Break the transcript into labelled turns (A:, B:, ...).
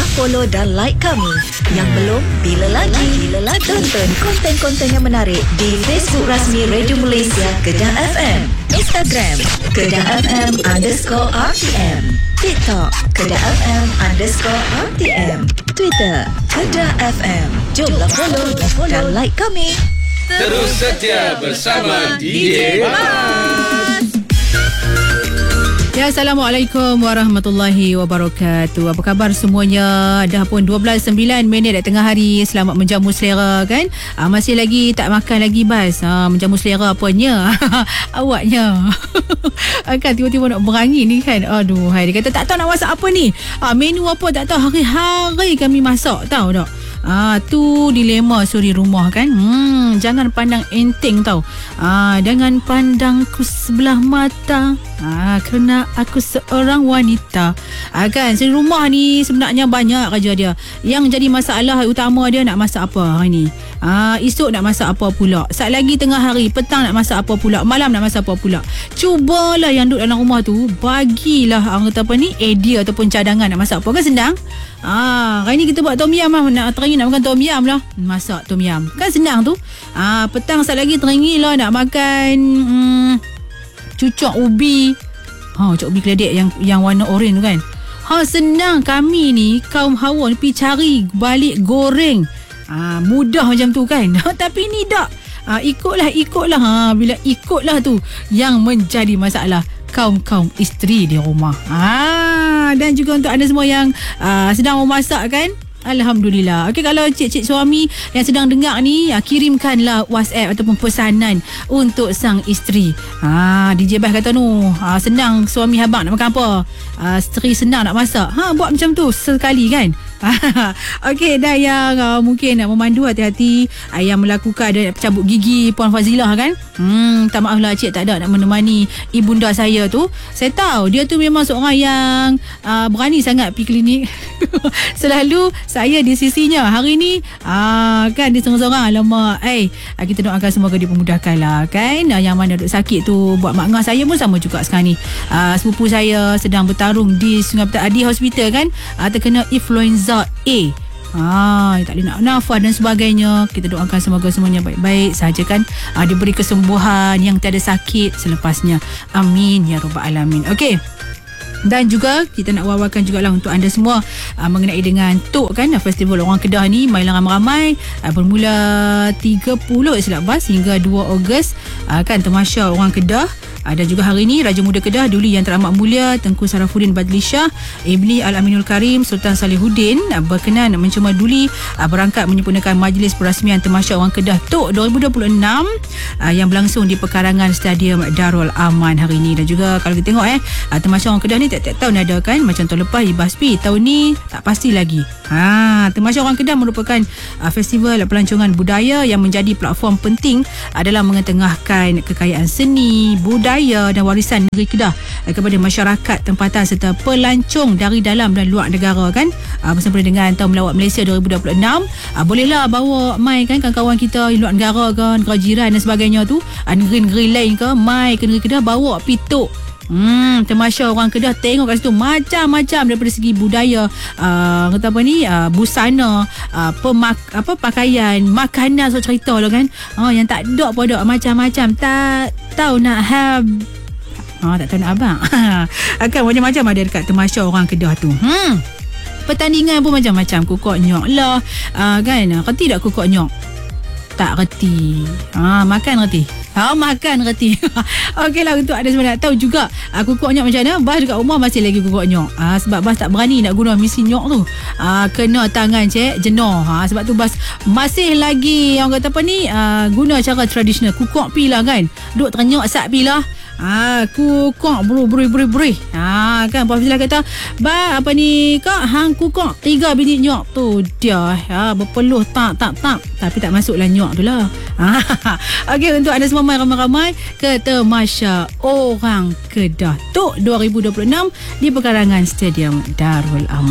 A: Dah follow dan like kami. Yang belum, bila lagi? Tonton konten-konten yang menarik di Facebook rasmi Radio Malaysia Kedah FM, Instagram Kedah FM_RTM, TikTok Kedah FM_RTM, Twitter Kedah FM. Jomlah follow dan like kami.
B: Terus setia bersama DJ Mas.
C: Ya, Assalamualaikum warahmatullahi wabarakatuh. Apa khabar semuanya? Dah pun 12:09 dah tengah hari. Selamat menjamu selera kan. Masih lagi tak makan lagi Bas. Menjamu selera apanya? Awaknya. Kan tiba-tiba nak berangi ni kan. Aduh, hai, dia kata tak tahu nak masak apa ni. Menu apa tak tahu. Hari-hari kami masak, tahu tak? Tu dilema suri rumah kan. Jangan pandang enteng tau. Jangan pandangku sebelah mata. Kerana aku seorang wanita. Kan suri rumah ni sebenarnya banyak kerja dia. Yang jadi masalah utama dia nak masak apa hari ni. Esok nak masak apa pula. Saat lagi tengah hari, petang nak masak apa pula, malam nak masak apa pula. Cubalah yang duduk dalam rumah tu, bagilah idea ataupun cadangan nak masak apa. Kan senang. Hari ni kita buat tom yam lah. Nak makan tom yam lah. Masak tom yam. Kan senang tu. Petang saat lagi teringin lah nak makan cucuk ubi. Cucuk ubi keledek yang warna oren tu kan. Senang. Kami ni kaum hawa ni pergi cari balik goreng. Mudah macam tu kan. Tapi ni tak. Ikutlah. Bila ikutlah tu yang menjadi masalah kaum isteri di rumah. Dan juga untuk anda semua yang sedang memasak kan. Alhamdulillah. Okey, kalau cik-cik suami yang sedang dengar ni, kirimkanlah WhatsApp ataupun pesanan untuk sang isteri. DJ Bas kata senang suami abang nak makan apa? Isteri senang nak masak. Buat macam tu sekali kan. Okey, dan yang mungkin nak memandu, hati-hati yang melakukan dan cabut gigi Puan Fazilah kan. Tak maaf lah cik tak ada nak menemani ibunda saya tu. Saya tahu dia tu memang seorang yang berani sangat pergi klinik. Selalu saya di sisinya. Hari ni kan dia seorang-seorang. Alamak, kita doakan semoga dipermudahkan lah kan. Yang mana duk sakit tu, buat mak ngah saya pun sama juga sekarang ni. Sepupu saya sedang bertarung di Sungai Petang Adi Hospital kan. Terkena influenza A. Tak boleh nak nafas dan sebagainya. Kita doakan semoga semuanya baik-baik sahaja kan. Diberi kesembuhan, yang tiada sakit selepasnya. Amin ya rabbal alamin. Okey. Dan juga kita nak wawarkan jugalah untuk anda semua mengenai dengan TOK kan, festival orang Kedah ni mainlah ramai-ramai. Bermula 30 silap bas hingga 2 Ogos kan, Tamasya Orang Kedah. Dan juga hari ini Raja Muda Kedah Duli Yang Teramat Mulia Tengku Sarafuddin Badli Shah Ibni Al-Aminul Karim Sultan Salihuddin berkenan mencemar Duli berangkat menyempurnakan Majlis Perasmian Tamasya Orang Kedah TOK 2026 yang berlangsung di pekarangan Stadium Darul Aman hari ini. Dan juga kalau kita tengok Tamasya Orang Kedah ni tiap-tiap tahun ada kan. Macam tahun lepas Ibaspi, tahun ni tak pasti lagi. Tamasya Orang Kedah merupakan festival pelancongan budaya yang menjadi platform penting dalam mengetengahkan kekayaan seni, budaya dan warisan negeri Kedah kepada masyarakat tempatan serta pelancong dari dalam dan luar negara kan. Bersama dengan Tahun Melawat Malaysia 2026, bolehlah bawa mai kan kawan-kawan kita di luar negara ke, negara jiran dan sebagainya tu, negeri-negeri lain ke, mai ke negeri Kedah, bawa pituk Tamasya Orang Kedah. Tengok kat situ macam-macam daripada segi budaya, busana, pakaian, makanan, so cerita lah kan. Yang tak ada pun ada macam-macam. Tak tahu nak have tak tahu nak abang. Akan macam-macam ada dekat Tamasya Orang Kedah tu. Pertandingan pun macam-macam. Kukok nyok lah kan. Reti tak kukok nyok? Tak reti. Makan reti. Makan reti. Okeylah, untuk ada semua nak tahu juga kukok nyok macam mana, Bas dekat rumah masih lagi kukok nyok. Sebab Bas tak berani nak guna mesin nyok tu. Kena tangan cik jenuh. Sebab tu Bas masih lagi yang kata guna cara tradisional. Kukok pi lah kan. Duk ternyok sat pi lah. Kukok beri. Kan Puan Fazilah kata, kak hang kukok 3 biji nyok tu dia berpeluh tak tapi tak masuklah nyok tu lah. Okey, untuk anda semua ramai-ramai ke Tamasya Orang Kedah TOK 2026 di pekarangan Stadium Darul Aman.